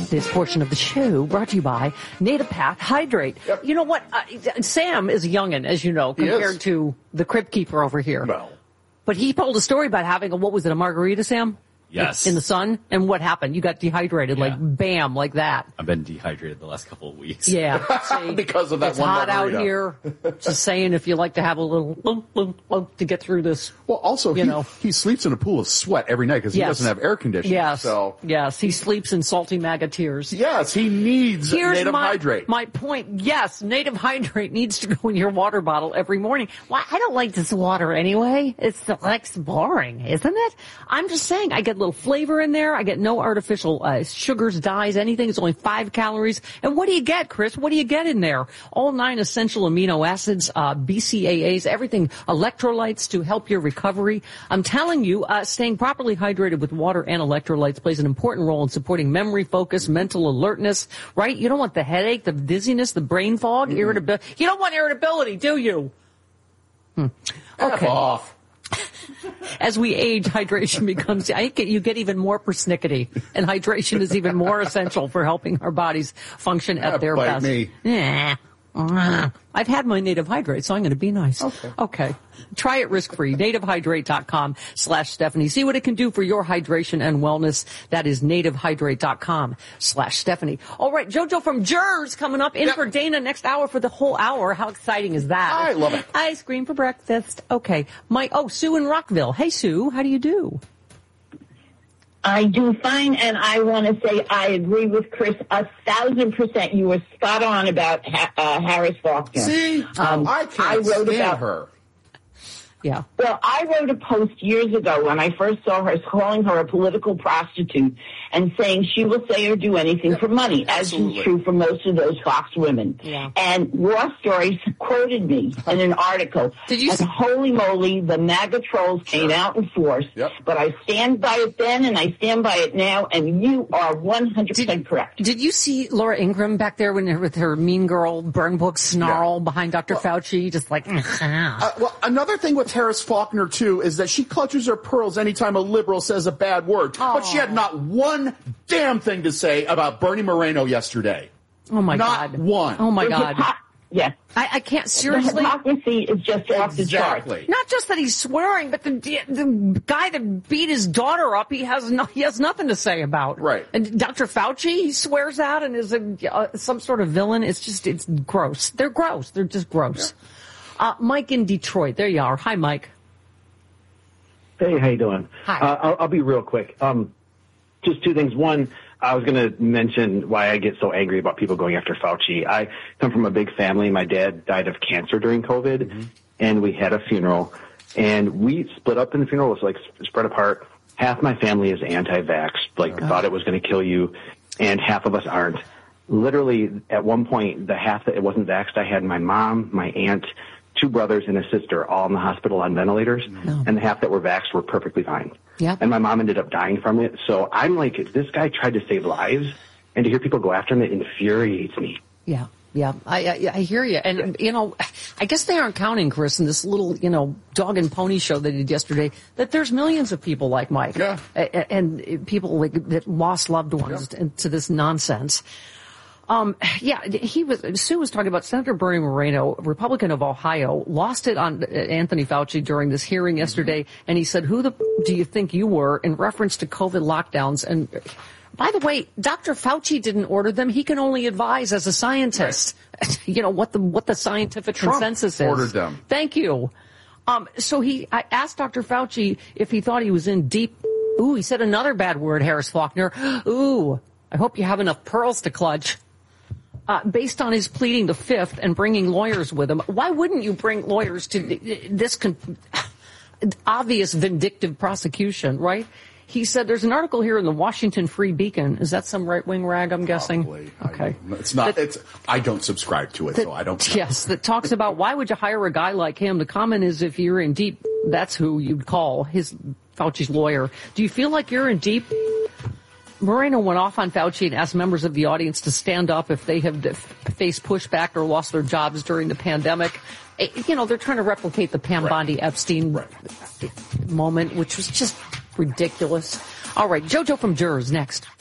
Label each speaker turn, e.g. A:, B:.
A: This portion of the show brought to you by Natipath Hydrate.
B: Yep.
A: You know what? Sam is a youngin', as you know, compared to the Crypt Keeper over here.
B: Well.
A: But he told a story about having a margarita, Sam?
C: Yes.
A: In the sun? And what happened? You got dehydrated,
C: Yeah.
A: like bam, like that.
C: I've been dehydrated the last couple of weeks.
A: Yeah. See,
B: Because of that
A: it's
B: one
A: hot
B: margarita.
A: out here. Just saying, if you like to have a little to get through this.
B: Well, also, he sleeps in a pool of sweat every night because he doesn't have air conditioning.
A: Yes.
B: So.
A: Yes. He sleeps in salty MAGA tears.
B: Yes, he needs Native Hydrate.
A: My point. Yes, Native Hydrate needs to go in your water bottle every morning. Well, I don't like this water anyway. It's boring, isn't it? I'm just saying, I get a little flavor in there. I get no artificial sugars, dyes, anything. It's only 5 calories. And what do you get, Chris? What do you get in there? All 9 essential amino acids, BCAAs, everything, electrolytes to help your recovery. I'm telling you, staying properly hydrated with water and electrolytes plays an important role in supporting memory, focus, mental alertness, right? You don't want the headache, the dizziness, the brain fog, irritability. You don't want irritability, do you? Okay.
B: F off.
A: As we age, hydration becomes, you get even more persnickety, and hydration is even more essential for helping our bodies function at their best.
B: Me.
A: Yeah. I've had my Native Hydrate, so I'm going to be nice. Okay. Try it risk-free. NativeHydrate.com/Stephanie. See what it can do for your hydration and wellness. That is NativeHydrate.com/Stephanie. All right, JoJo from Jers coming up in for Dana next hour for the whole hour. How exciting is that?
B: I love it.
A: Ice cream for breakfast. Okay. Sue in Rockville. Hey, Sue, how do you do?
D: I do fine, and I want to say I agree with Chris 1,000%. You were spot on about Harris Faulkner.
B: See, I can't stand her.
A: Yeah.
D: Well, I wrote a post years ago when I first saw her calling her a political prostitute and saying she will say or do anything for money, as is true for most of those Fox women.
A: Yeah.
D: And Raw Stories quoted me in an article.
A: Did you?
D: And holy moly, the MAGA trolls came out in force.
B: Yep.
D: But I stand by it then, and I stand by it now, and you are 100% correct.
A: Did you see Laura Ingraham back there with her mean girl burn book snarl behind Dr. Fauci? Just like,
B: well, another thing with Harris Faulkner, too, is that she clutches her pearls anytime a liberal says a bad word. But she had not one damn thing to say about Bernie Moreno yesterday.
A: Oh, my God.
B: Not one.
A: Oh, my God.
D: Yes.
A: I can't seriously.
D: The hypocrisy is just off the chart.
A: Not just that he's swearing, but the guy that beat his daughter up, he has nothing to say about.
B: Right.
A: And Dr. Fauci, he swears out and is some sort of villain. It's gross. They're gross. They're just gross. Yeah. Mike in Detroit. There you are. Hi, Mike.
E: Hey, how you doing?
A: Hi.
E: I'll be real quick. Just 2 things. One, I was going to mention why I get so angry about people going after Fauci. I come from a big family. My dad died of cancer during COVID, and we had a funeral, and we split up in the funeral. It was like spread apart. Half my family is anti-vax, thought it was going to kill you, and half of us aren't. Literally, at one point, the half that it wasn't vaxxed, I had my mom, my aunt, 2 brothers, and a sister all in the hospital on ventilators, and the half that were vaxxed were perfectly fine.
A: Yeah.
E: And my mom ended up dying from it. So I'm like, this guy tried to save lives, and to hear people go after him, it infuriates me.
A: Yeah. Yeah, I hear you. And, I guess they aren't counting, Chris, in this little, dog and pony show they did yesterday, that there's millions of people like Mike.
B: Yeah.
A: And people that lost loved ones to this nonsense. Sue was talking about Senator Bernie Moreno, Republican of Ohio, lost it on Anthony Fauci during this hearing yesterday, and he said, "Who do you think you were?" in reference to COVID lockdowns. And by the way, Dr. Fauci didn't order them. He can only advise as a scientist, what the scientific consensus is.
B: Ordered them.
A: Thank you. So I asked Dr. Fauci if he thought he was in deep. Ooh, he said another bad word, Harris Faulkner. Ooh, I hope you have enough pearls to clutch. Based on his pleading the Fifth and bringing lawyers with him. Why wouldn't you bring lawyers to this obvious vindictive prosecution, right? He said there's an article here in the Washington Free Beacon. Is that some right-wing rag, I'm guessing?
B: Probably.
A: Okay.
B: It's not. I don't subscribe to it, so I don't know.
A: Yes, that talks about why would you hire a guy like him? The comment is if you're in deep, that's who you'd call Fauci's lawyer. Do you feel like you're in deep? Moreno went off on Fauci and asked members of the audience to stand up if they have faced pushback or lost their jobs during the pandemic. They're trying to replicate the Pam Bondi Epstein moment, which was just ridiculous. All right, JoJo from Jers next.